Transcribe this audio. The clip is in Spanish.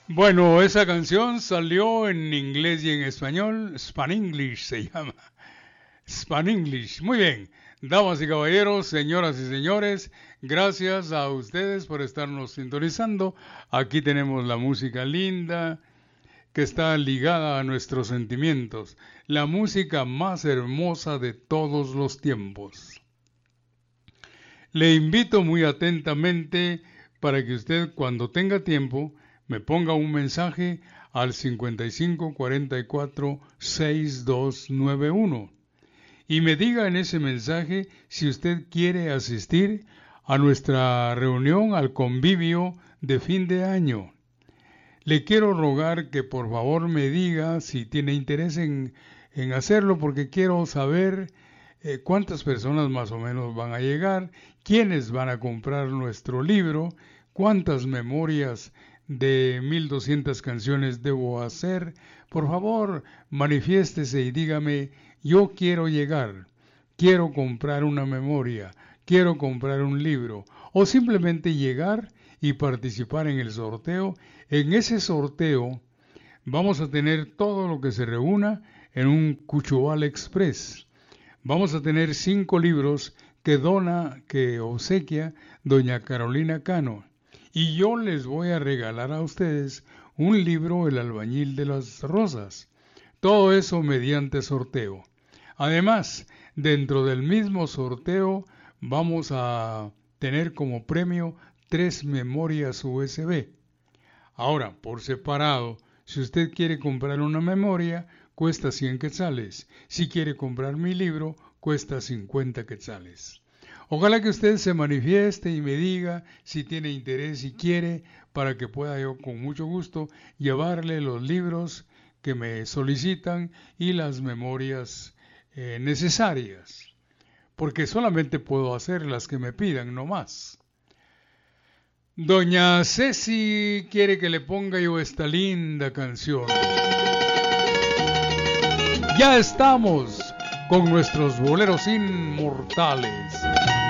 Bueno, esa canción salió en inglés y en español. Spanglish se llama. Spanglish. Muy bien. Damas y caballeros, señoras y señores, gracias a ustedes por estarnos sintonizando. Aquí tenemos la música linda que está ligada a nuestros sentimientos. La música más hermosa de todos los tiempos. Le invito muy atentamente para que usted cuando tenga tiempo me ponga un mensaje al 5544-6291 y me diga en ese mensaje si usted quiere asistir a nuestra reunión, al convivio de fin de año. Le quiero rogar que por favor me diga si tiene interés en hacerlo porque quiero saber cuántas personas más o menos van a llegar, quiénes van a comprar nuestro libro, cuántas memorias de 1200 canciones debo hacer. Por favor, manifiéstese y dígame, yo quiero llegar, quiero comprar una memoria, quiero comprar un libro, o simplemente llegar y participar en el sorteo. En ese sorteo vamos a tener todo lo que se reúna en un Cuchubal Express. Vamos a tener 5 libros que obsequia doña Carolina Cano. Y yo les voy a regalar a ustedes un libro, El albañil de las rosas. Todo eso mediante sorteo. Además, dentro del mismo sorteo vamos a tener como premio 3 memorias USB. Ahora, por separado, si usted quiere comprar una memoria, cuesta 100 quetzales. Si quiere comprar mi libro, cuesta 50 quetzales. Ojalá que usted se manifieste y me diga si tiene interés y quiere para que pueda yo con mucho gusto llevarle los libros que me solicitan y las memorias necesarias. Porque solamente puedo hacer las que me pidan, no más. Doña Ceci quiere que le ponga yo esta linda canción. Ya estamos con nuestros boleros inmortales.